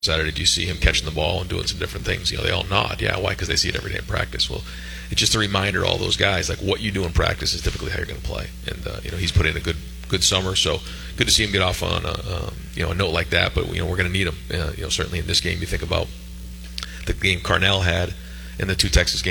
Saturday, do you see him catching the ball and doing some different things? They all nod. Yeah, why? Because they see it every day in practice. Well, it's just a reminder to all those guys, like what you do in practice is typically how you're going to play. And he's put in a good summer, so good to see him get off on a note like that. But we're going to need him. Certainly in this game, you think about the game Carnell had and the two Texas games